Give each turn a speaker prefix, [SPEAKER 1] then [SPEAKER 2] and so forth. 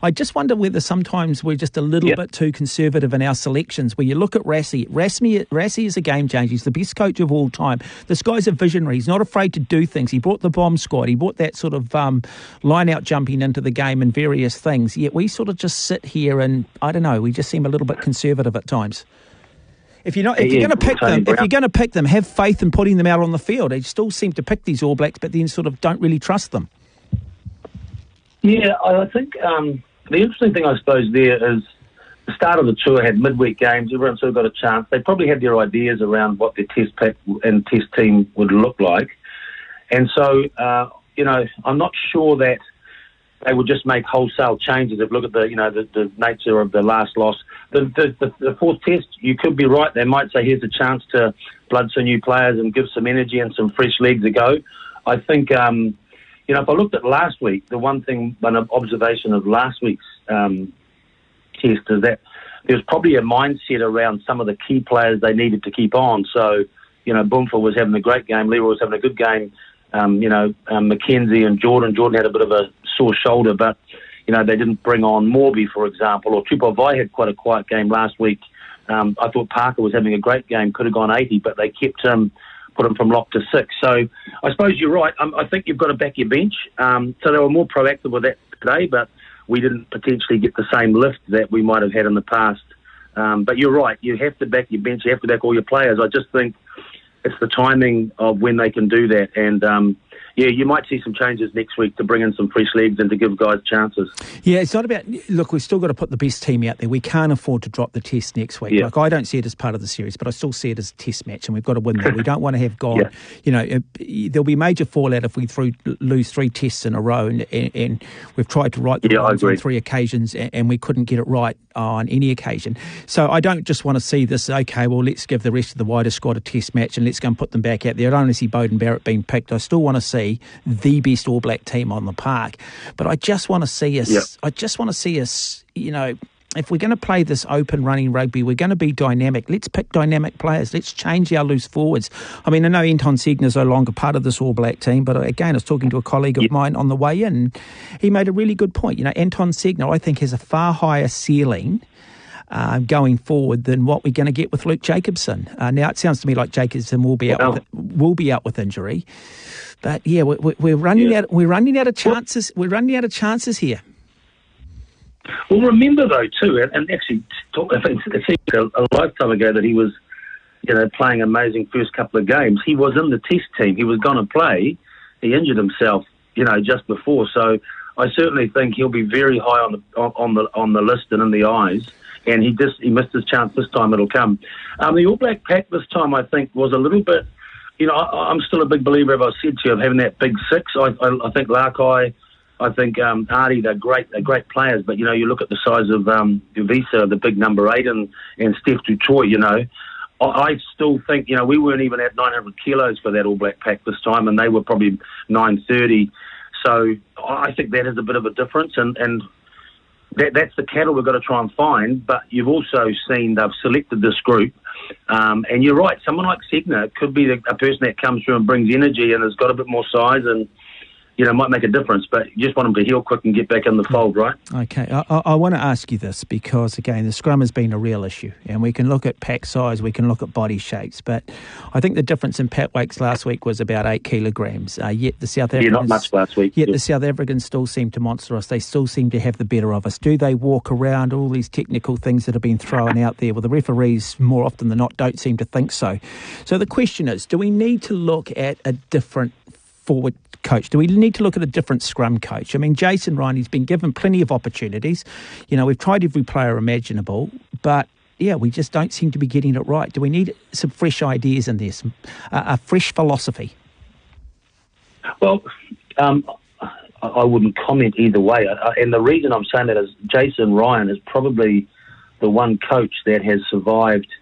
[SPEAKER 1] I just wonder whether sometimes we're just a little bit too conservative in our selections. Where you look at Rassie is a game changer. He's the best coach of all time. This guy's a visionary. He's not afraid to do things. He brought the bomb squad. He brought that sort of line-out jumping into the game and various things. Yet we sort of just sit here and, I don't know, we just seem a little bit conservative at times. If you're going to pick them, have faith in putting them out on the field. They still seem to pick these All Blacks, but then sort of don't really trust them.
[SPEAKER 2] Yeah, I think the interesting thing, I suppose, there is the start of the tour had midweek games. Everyone sort of got a chance. They probably had their ideas around what their test pack and test team would look like. And so, I'm not sure that they would just make wholesale changes. If you look at the nature of the last loss. The fourth test, you could be right. They might say, here's a chance to blood some new players and give some energy and some fresh legs a go. I think, if I looked at last week, the one observation of last week's test is that there was probably a mindset around some of the key players they needed to keep on. So, Bumfa was having a great game. Leroy was having a good game. Mackenzie and Jordan. Jordan had a bit of a sore shoulder, but they didn't bring on Morby, for example, or Tupavai had quite a quiet game last week. I thought Parker was having a great game, could have gone 80, but they kept him, put him from lock to 6. So I suppose you're right. I think you've got to back your bench. So they were more proactive with that today, but we didn't potentially get the same lift that we might have had in the past. But you're right. You have to back your bench. You have to back all your players. I just think it's the timing of when they can do that. And, you might see some changes next week to bring in some fresh legs and to give guys chances. Yeah,
[SPEAKER 1] it's not about... Look, we've still got to put the best team out there. We can't afford to drop the test next week. Yeah. Like, I don't see it as part of the series, but I still see it as a test match, and we've got to win that. We don't want to have gone... there'll be major fallout if we lose 3 tests in a row, and we've tried to right the wrongs on 3 occasions, and we couldn't get it right on any occasion. So I don't just want to see this, okay, well, let's give the rest of the wider squad a test match and let's go and put them back out there. I don't want to see Beauden Barrett being picked. I still want to see the best All Black team on the park. But I just want to see us, if we're going to play this open running rugby, we're going to be dynamic. Let's pick dynamic players. Let's change our loose forwards. I mean, I know Anton Segner's no longer part of this All Black team, but again, I was talking to a colleague of mine on the way in, and he made a really good point. Anton Segner, I think, has a far higher ceiling going forward than what we're going to get with Luke Jacobson. Now, it sounds to me like Jacobson will be out with injury, but we're running out. We're running out of chances. We're running out of chances here.
[SPEAKER 2] Well, remember though too, and actually, it seems a lifetime ago that he was, playing amazing first couple of games. He was in the test team. He was going to play. He injured himself, just before. So I certainly think he'll be very high on the list and in the eyes. And he missed his chance this time. It'll come. The All Black pack this time, I think, was a little bit. I'm still a big believer, as I said to you, of having that big 6. I think Larkai, I think Hardy, they're great players. But you look at the size of Visa, the big number 8, and Steph Dutoit. I still think we weren't even at 900 kilos for that All Black pack this time, and they were probably 930. So I think that is a bit of a difference, and that's the cattle we've got to try and find. But you've also seen they've selected this group. And you're right, someone like Segner could be a person that comes through and brings energy and has got a bit more size and, might make a difference. But you just want them to heal quick and get back in the fold, right?
[SPEAKER 1] Okay, I want to ask you this because, again, the scrum has been a real issue. And we can look at pack size, we can look at body shapes. But I think the difference in Pat Wakes last week was about 8 kilograms. Yet the South Africans...
[SPEAKER 2] not much last week.
[SPEAKER 1] Yet the South Africans still seem to monster us. They still seem to have the better of us. Do they walk around all these technical things that have been thrown out there? Well, the referees, more often than not, don't seem to think so. So the question is, do we need to look at a different forward coach? Do we need to look at a different scrum coach? I mean, Jason Ryan, he's been given plenty of opportunities. We've tried every player imaginable, but we just don't seem to be getting it right. Do we need some fresh ideas in there, a fresh philosophy?
[SPEAKER 2] Well, I wouldn't comment either way. And the reason I'm saying that is Jason Ryan is probably the one coach that has survived